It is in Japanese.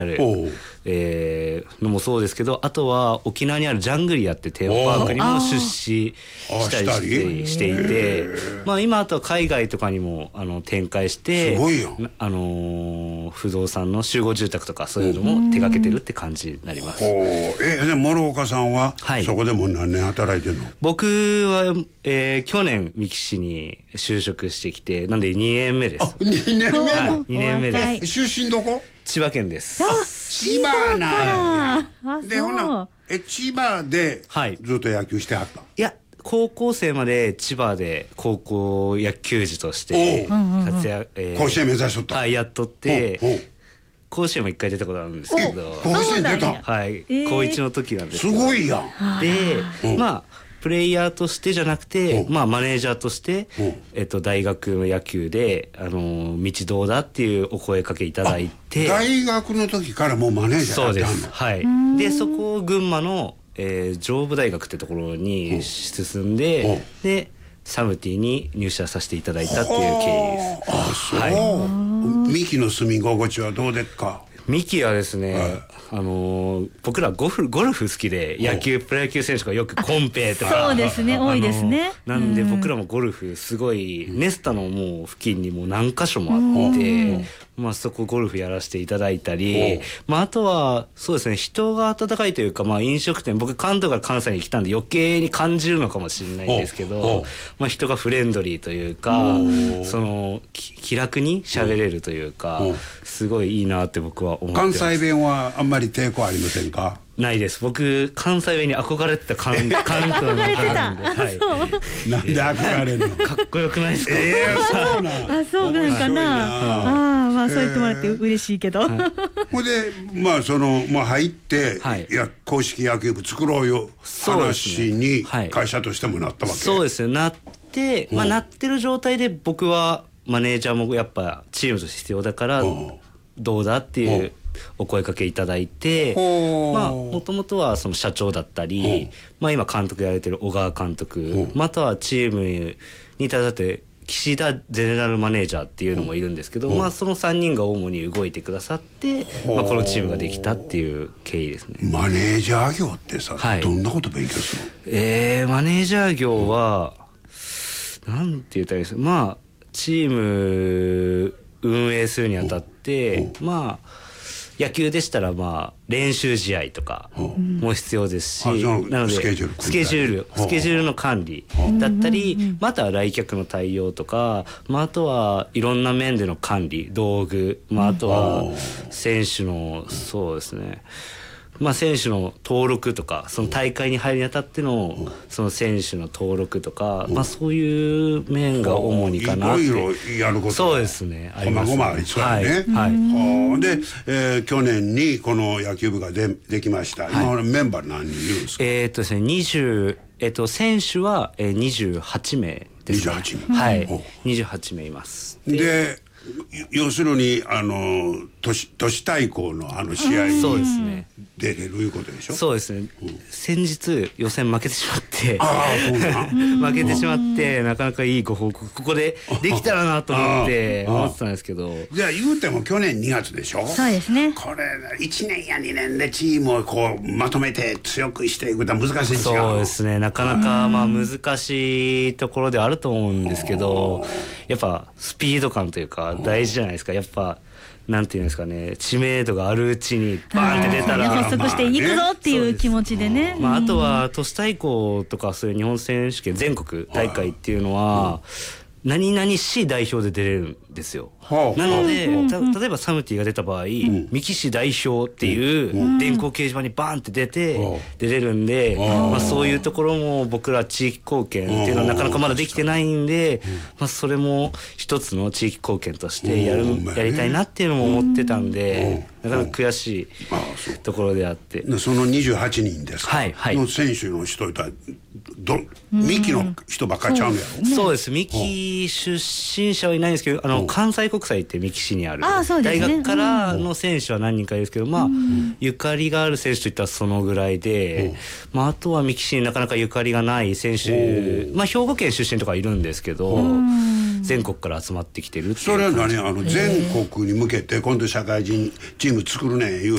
る、のもそうですけど、あとは沖縄にあるジャングリアってテーマパークにも出資したりしていて、まあ今あとは海外とかにも展開して、 すごいよ。 不動産の集合住宅とかそういうのも手掛けてるって感じになります。 で諸岡さんは、そこでも何年働いてるの？ 僕は、去年三木市に就職してきて、なんで2年目です。 2年目？ 2年目です。 出身どこ？ 千葉県です。 千葉なんで、ほな千葉でずっと野球してはった？いや、高校生まで千葉で高校野球児として活躍、 甲子園目指しとった？ やっとって、甲子園も1回出たことあるんですけど。 甲子園出た？ はい、高1の時なんですけど。すごいやん。で、まあプレイヤーとしてじゃなくて、まあマネージャーとして、大学の野球で道どうだっていうお声かけいただいて。 大学の時からもうマネージャーやってはんの？ そうです。はい。でそこを群馬の上武大学ってところに進んで、でサムティに入社させていただいたっていう経緯です。 あ、そう。はい、ミキの住み心地はどうですか？ ミキはですね、僕らゴルフ好きで、プロ野球選手がよくコンペとか、 そうですね、多いですね。 なんで僕らもゴルフすごいネスタのもう付近にも何箇所もあって、まあそこゴルフやらせていただいたり、まああとはそうですね、人が温かいというか、まあ飲食店、僕関東から関西に来たんで余計に感じるのかもしれないんですけど、まあ人がフレンドリーというか、気楽に喋れるというか、すごいいいなって僕は思ってます。 関西弁はあんまり抵抗ありませんか？ ないです。僕関西弁に憧れてた関東の方なんで、 なんで憧れるの？ かっこよくないですか？ そうなん。 そうなんかな。まあそう言ってもらって嬉しいけど。 ほんでまあ入って公式野球部作ろうよ話に会社としてもなったわけ？ そうですね。なって、まあなってる状態で僕はマネージャーもやっぱチームとして必要だからどうだっていうお声かけいただいて、まあもともとはその社長だったり、まあ今監督やられてる小川監督、またはチームに携わって岸田ゼネラルマネージャーっていうのもいるんですけど、まあその3人が主に動いてくださって、まあこのチームができたっていう経緯ですね。 マネージャー業ってさ、どんなこと勉強するの？マネージャー業はなんて言ったらいいですか、まあチーム運営するにあたって、まあ野球でしたらまあ練習試合とかも必要ですし、なのでスケジュールの管理だったり、または来客の対応とか、まああとはいろんな面での管理、道具、まああとは選手のそうですね。まあ選手の登録とか、その大会に入るにあたってのその選手の登録とか、まあそういう面が主にかなって。 いろいろやること。 そうですね。 こまごまありそうやね。で、去年にこの野球部ができました。今のメンバー何人いるんですか？ ですね、選手は28名ですね。 28名。 はい。28名います。 で、要するに都市対抗の試合に出れるいうことでしょ？ そうですね。先日予選負けてしまって、 負けてしまってなかなかいいご報告ここでできたらなと思ってたんですけど、 じゃあ言うても去年2月でしょ？ そうですね。 これ1年や2年でチームをこうまとめて強くしていくのは難しいんですよ。 そうですね。なかなかまあ難しいところであると思うんですけど、やっぱスピード感というか大事じゃないですか。やっぱなんていうんですかね、知名度があるうちにバーンって出たら発足していくぞっていう気持ちでね。 まああとは都市対抗とかそういう日本選手権全国大会っていうのは何々市代表で出れるんですよ。なので例えばサムティが出た場合、三木市代表っていう電光掲示板にバーンって出れるんで、まあそういうところも僕ら地域貢献っていうのはなかなかまだできてないんで、まあそれも一つの地域貢献としてやりたいなっていうのも思ってたんで、なかなか悔しいところであって、 その28人ですかの選手の人いたら三木の人ばっかりちゃうんやろ？ そうです。三木出身者はいないんですけど、関西国際って三木市にある大学からの選手は何人かいるんですけど、まあゆかりがある選手といったらそのぐらいで、まああとは三木市になかなかゆかりがない選手、まあ兵庫県出身とかいるんですけど、 全国から集まってきてるっていう。 それは何全国に向けて今度社会人チーム作るねん言う